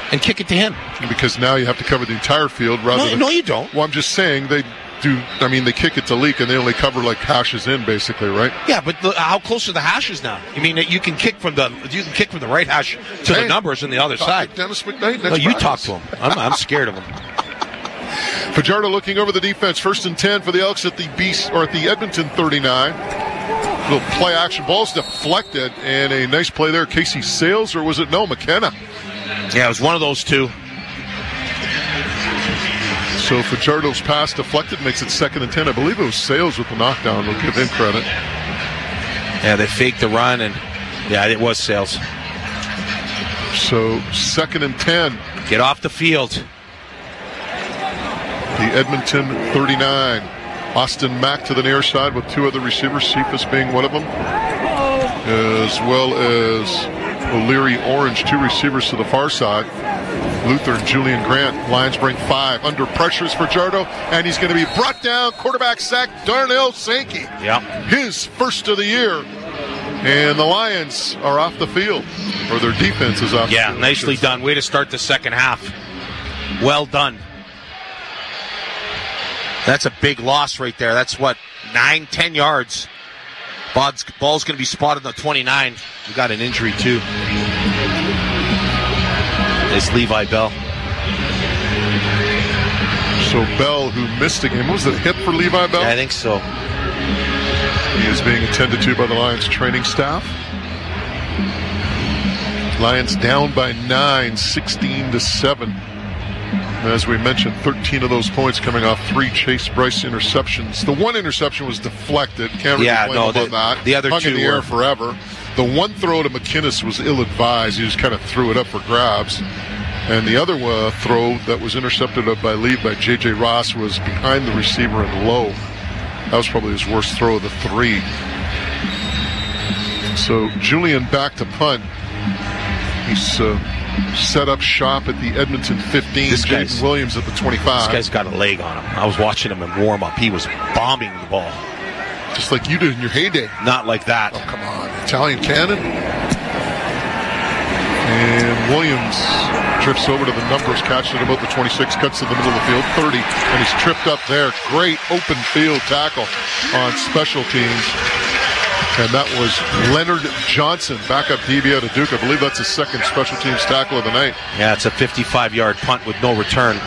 and kick it to him. Because now you have to cover the entire field rather than... No, you don't. Well, I'm just saying they do... I mean, they kick it to Leak, and they only cover, like, hashes in, basically, right? Yeah, but how close are the hashes now? I mean, you can kick from the right hash to the numbers on the other side. Dennis McKnight, no, you talk to him. I'm scared of him. Fajardo looking over the defense. 1st and 10 for the Elks at the Edmonton 39. Little play action. Ball's deflected, and a nice play there. Casey Sales, or was it McKenna? Yeah, it was one of those two. So Fajardo's pass deflected, makes it 2nd and 10. I believe it was Sales with the knockdown. We'll give him credit. Yeah, they faked the run, and yeah, it was Sales. So 2nd and 10. Get off the field. The Edmonton 39. Austin Mack to the near side with 2 other receivers, Cephas being one of them, as well as O'Leary Orange, 2 receivers to the far side. Luther and Julian Grant. Lions bring 5. Under pressure is Fajardo, and he's going to be brought down. Quarterback sack, Darnell Sankey. Yeah. His first of the year. And the Lions are off the field, or their defense is off the field. Yeah, nicely done. Way to start the second half. Well done. That's a big loss right there. That's 9-10 yards. Ball's going to be spotted on the 29. We got an injury too. It's Levi Bell. So Bell, who missed a game, was it a hip for Levi Bell? Yeah, I think so. He is being attended to by the Lions training staff. Lions down by 9, 16-7. As we mentioned, 13 of those points coming off 3 Chase Bryce interceptions. The one interception was deflected. Can't really blame him on that. The other hung 2 in the air forever. The one throw to McInnes was ill-advised. He just kind of threw it up for grabs. And the other throw that was intercepted by J.J. Ross was behind the receiver and low. That was probably his worst throw of the 3. So Julian back to punt. He's set up shop at the Edmonton 15. Jaden Williams at the 25. This guy's got a leg on him. I was watching him in warm-up. He was bombing the ball. Just like you did in your heyday. Not like that. Oh, come on. Italian cannon. And Williams drifts over to the numbers, catches it about the 26, cuts to the middle of the field, 30, and he's tripped up there. Great open field tackle on special teams. And that was Leonard Johnson, backup DB out of Duke. I believe that's his 2nd special teams tackle of the night. Yeah, it's a 55-yard punt with no return.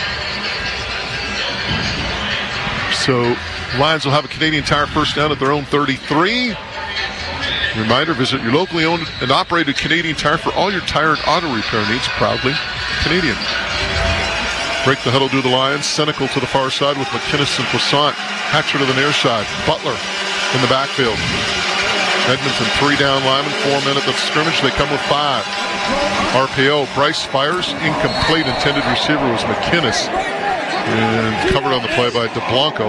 So Lions will have a Canadian Tire first down at their own 33. Reminder, visit your locally owned and operated Canadian Tire for all your tire and auto repair needs. Proudly Canadian. Break the huddle to the Lions. Senecal to the far side with McInnes and Poissant. Hatcher to the near side. Butler in the backfield. Edmonton 3 down linemen, 4 men at the scrimmage. They come with 5. RPO. Bryce fires. Incomplete. Intended receiver was McInnes. And covered on the play by DeBlanco.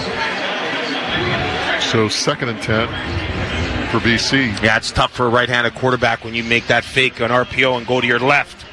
So 2nd and 10 for BC. Yeah, it's tough for a right-handed quarterback when you make that fake on RPO and go to your left.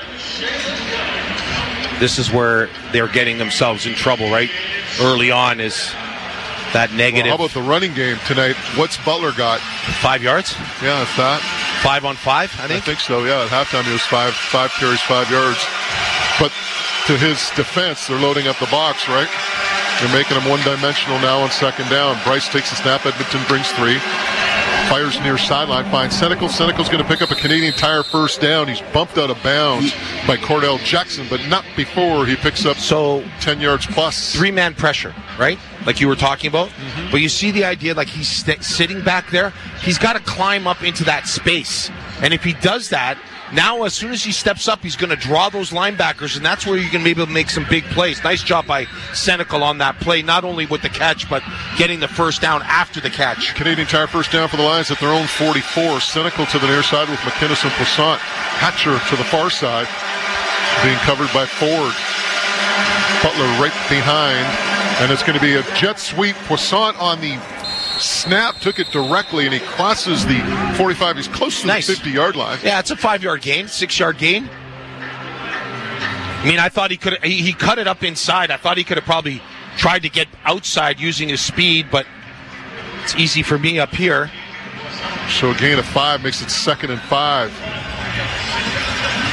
This is where they're getting themselves in trouble, right? Early on is that negative. Well, how about the running game tonight? What's Butler got? 5 yards? Yeah, it's that. 5 on 5, I think? I think so, yeah. At halftime, he was 5 carries, 5 yards. But to his defense, they're loading up the box, right? They're making him one-dimensional now on 2nd down. Bryce takes the snap. Edmonton brings 3. Fires near sideline. Finds Senecal. Senecal's going to pick up a Canadian Tire first down. He's bumped out of bounds by Cordell Jackson, but not before he picks up 10 yards plus. 3-man pressure, right? Like you were talking about. Mm-hmm. But you see the idea, like he's sitting back there. He's got to climb up into that space. And if he does that, now as soon as he steps up, he's going to draw those linebackers, and that's where you can maybe make some big plays. Nice job by Senecal on that play, not only with the catch, but getting the first down after the catch. Canadian Tire first down for the Lions at their own 44. Senecal to the near side with McInnes and Poissant. Hatcher to the far side, being covered by Ford. Butler right behind, and it's going to be a jet sweep. Poissant on the snap, took it directly, and he crosses the 45. He's close to the 50-yard line. Yeah, it's a 5-yard gain, 6-yard gain. I mean, I thought he cut it up inside. I thought he could have probably tried to get outside using his speed, but it's easy for me up here. So a gain of 5 makes it 2nd and 5.